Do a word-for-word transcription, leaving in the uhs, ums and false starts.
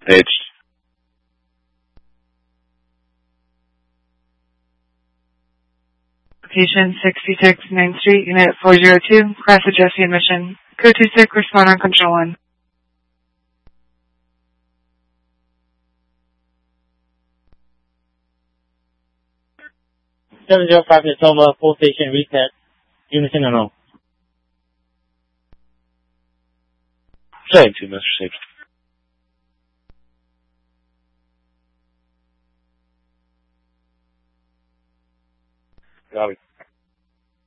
Paged. Location sixty-six Main Street, Unit four oh two, Class of Jesse admission. Code two six, respond on Control one. seven zero five is over, full station reset. Unison or no? Saying two, Mister Received. Got it.